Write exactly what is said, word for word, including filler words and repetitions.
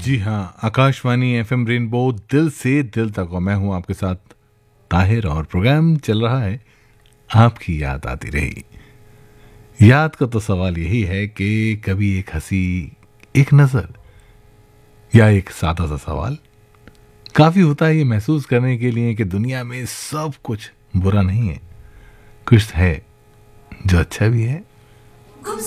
जी हाँ, Akashvani FM rainbow दिल से दिल तक, और मैं हूं आपके साथ ताहिर, और प्रोग्राम चल रहा है आपकी याद आती रही। याद का तो सवाल यही है कि कभी एक हंसी, एक नजर, या एक सादा सा सवाल काफी होता है ये महसूस करने के लिए कि दुनिया में सब कुछ बुरा नहीं है, कुछ है जो अच्छा भी है